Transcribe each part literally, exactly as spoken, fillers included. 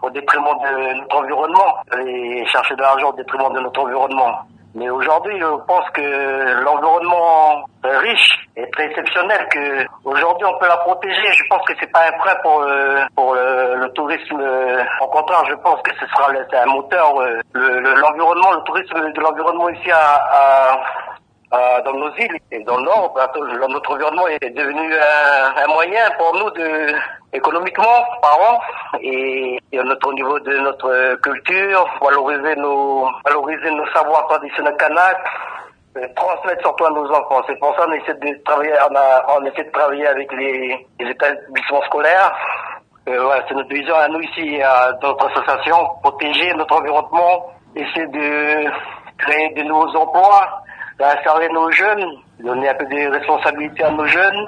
au détriment de notre environnement et chercher de l'argent au détriment de notre environnement. Mais aujourd'hui, je pense que l'environnement riche est très exceptionnel, que aujourd'hui on peut la protéger. Je pense que c'est pas un frein pour euh, pour le, le tourisme. Au contraire, je pense que ce sera le, c'est un moteur. Euh, le, le, l'environnement, le tourisme de l'environnement ici à, à Euh, dans nos îles et dans le nord, notre environnement est devenu un, un moyen pour nous de, économiquement parlant, et, et notre, au niveau de notre culture, valoriser nos, valoriser nos savoirs traditionnels kanaks, transmettre surtout à nos enfants. C'est pour ça qu'on essaie de travailler, on, a, on essaie de travailler avec les, les établissements scolaires. Euh, voilà, c'est notre vision à nous ici, à notre association, protéger notre environnement, essayer de créer de nouveaux emplois, d'insérer nos jeunes, donner un peu de responsabilités à nos jeunes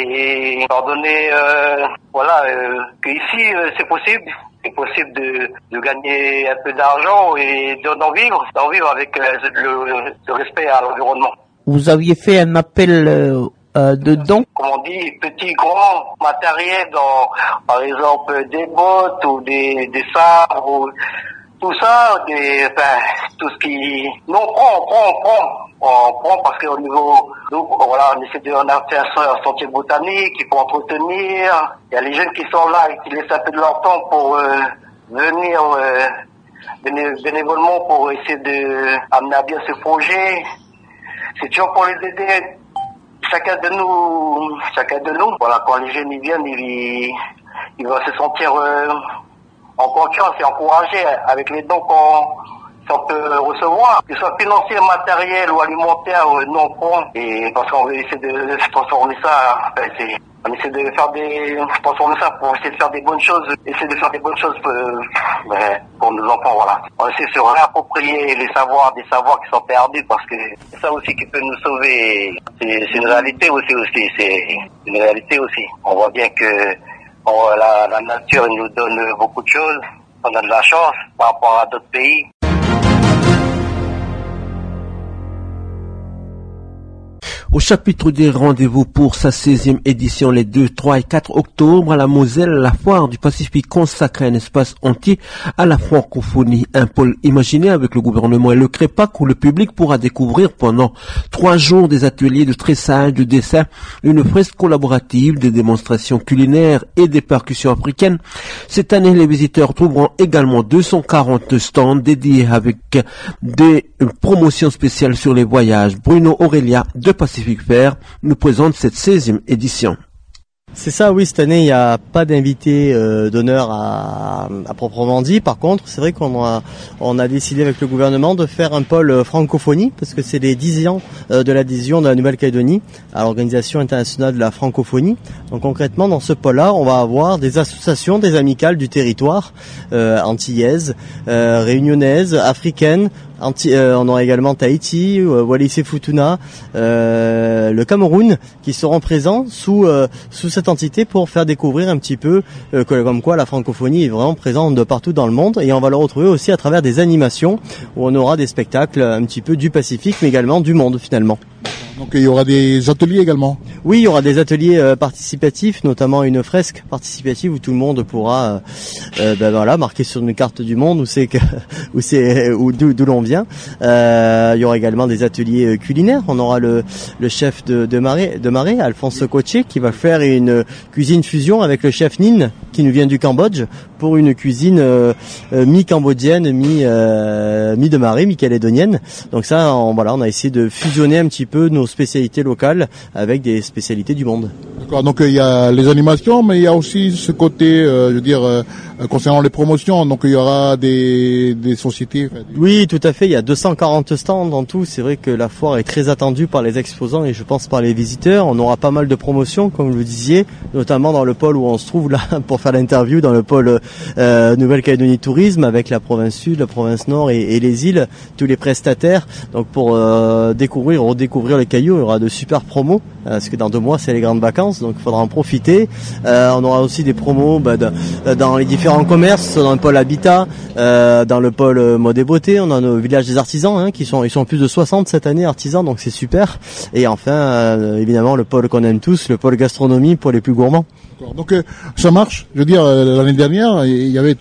et leur donner, euh, voilà, euh, qu'ici euh, c'est possible, c'est possible de, de gagner un peu d'argent et d'en vivre, d'en vivre avec euh, le, le respect à l'environnement. Vous aviez fait un appel euh, euh, de dons? Comme on dit, petit, grand matériel, dans, par exemple des bottes ou des, des sabres ou tout ça, des, enfin, tout ce qui, non, on prend, on prend, on prend, on prend parce qu'au niveau, nous, voilà, on essaie de, on a fait un sentier botanique, il faut entretenir, il y a les jeunes qui sont là et qui laissent un peu de leur temps pour euh, venir euh, béné- bénévolement pour essayer de amener à bien ce projet. C'est toujours pour les aider, chacun de nous, chacun de nous, voilà, quand les jeunes ils viennent, ils, ils vont se sentir euh, en confiance et encouragé avec les dons qu'on, qu'on peut recevoir, que ce soit financier, matériel ou alimentaire, nous on prend, et parce qu'on veut essayer de transformer ça, ben c'est, on essaie de faire des, transformer ça pour essayer de faire des bonnes choses, essayer de faire des bonnes choses pour, ben, pour nos enfants, voilà. On essaie de se réapproprier les savoirs, des savoirs qui sont perdus, parce que c'est ça aussi qui peut nous sauver. C'est, c'est une réalité aussi, aussi, c'est une réalité aussi. On voit bien que Bon, la, la nature nous donne beaucoup de choses. On a de la chance par rapport à d'autres pays. Au chapitre des rendez-vous pour sa seizième édition les deux, trois et quatre octobre à la Moselle, la foire du Pacifique consacre un espace entier à la francophonie. Un pôle imaginé avec le gouvernement et le CREPAC où le public pourra découvrir pendant trois jours des ateliers de tressage, de dessin, une fresque collaborative, des démonstrations culinaires et des percussions africaines. Cette année, les visiteurs trouveront également deux cent quarante stands dédiés avec des promotions spéciales sur les voyages. Bruno Aurélia de Pacifique Fair nous présente cette seizième édition. C'est ça, oui, cette année, il n'y a pas d'invité euh, d'honneur à, à proprement dit. Par contre, c'est vrai qu'on a, on a décidé avec le gouvernement de faire un pôle francophonie, parce que c'est les dix ans euh, de l'adhésion de la Nouvelle-Calédonie à l'Organisation internationale de la francophonie. Donc concrètement, dans ce pôle-là, on va avoir des associations, des amicales du territoire, euh, antillaises, euh, réunionnaises, africaines. Anti, euh, on aura également Tahiti, euh, Wallis et Futuna, euh, le Cameroun, qui seront présents sous euh, sous cette entité pour faire découvrir un petit peu euh, que, comme quoi la francophonie est vraiment présente de partout dans le monde, et on va le retrouver aussi à travers des animations où on aura des spectacles un petit peu du Pacifique mais également du monde finalement. Donc il y aura des ateliers également. Oui, il y aura des ateliers euh, participatifs, notamment une fresque participative où tout le monde pourra, euh, euh, ben voilà, marquer sur une carte du monde où c'est que, où c'est, où d'où, d'où l'on vient. Euh, il y aura également des ateliers culinaires. On aura le, le chef de, de Marais, de Marais, Alphonse Cotier, qui va faire une cuisine fusion avec le chef Nin, qui nous vient du Cambodge, pour une cuisine euh, euh, mi-cambodgienne, mi, euh, mi de Marais, mi-calédonienne. Donc ça, on, voilà, on a essayé de fusionner un petit peu nos spécialités locales avec des spécialités du monde. D'accord, donc il y a les animations, mais il y a aussi ce côté, euh, je veux dire, euh, concernant les promotions, donc il y aura des, des sociétés. Enfin, des... Oui, tout à fait, il y a deux cent quarante stands en tout. C'est vrai que la foire est très attendue par les exposants et je pense par les visiteurs. On aura pas mal de promotions, comme vous le disiez, notamment dans le pôle où on se trouve là pour faire l'interview, dans le pôle euh, Nouvelle-Calédonie Tourisme, avec la province Sud, la province Nord et, et les îles, tous les prestataires. Donc pour euh, découvrir, redécouvrir les cailloux, il y aura de super promos, parce que dans deux mois c'est les grandes vacances, donc il faudra en profiter. Euh, on aura aussi des promos bah, de, dans les différents commerces, dans le pôle habitat, euh, dans le pôle mode et beauté. On a nos villages des artisans, hein, qui sont, ils sont plus de soixante cette année artisans, donc c'est super. Et enfin, euh, évidemment, le pôle qu'on aime tous, le pôle gastronomie pour les plus gourmands. Donc euh, ça marche. Je veux dire, euh, l'année dernière, il y avait